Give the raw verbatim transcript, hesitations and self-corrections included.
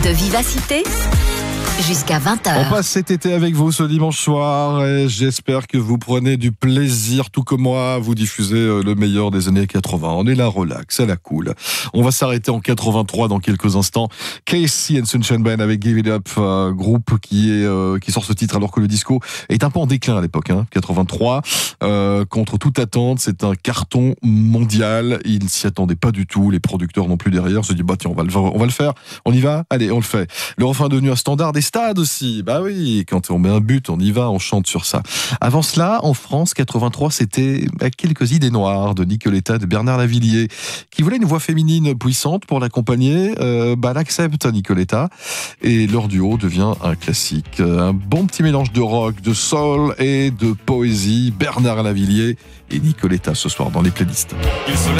de Vivacité jusqu'à vingt heures. On passe cet été avec vous ce dimanche soir et j'espère que vous prenez du plaisir tout comme moi à vous diffuser le meilleur des années quatre-vingts. On est là relax, à la cool. On va s'arrêter en quatre-vingt-trois dans quelques instants. Casey and Sunshine Band avec Give It Up, euh, groupe qui est euh, qui sort ce titre alors que le disco est un peu en déclin à l'époque. Hein, quatre-vingt-trois, euh, contre toute attente, c'est un carton mondial. Ils s'y attendaient pas du tout. Les producteurs non plus derrière se disent bah tiens on va le on va le faire. On y va, allez on le fait. Le refrain est devenu un standard des stades aussi. Bah oui, quand on met un but, on y va, on chante sur ça. Avant cela, en France, quatre-vingt-trois, c'était bah, quelques idées noires de Nicoletta, de Bernard Lavilliers, qui voulait une voix féminine puissante pour l'accompagner. Euh, bah, elle accepte Nicoletta et leur duo devient un classique. Un bon petit mélange de rock, de soul et de poésie. Bernard Lavilliers et Nicoletta ce soir dans les playlists. Il se lève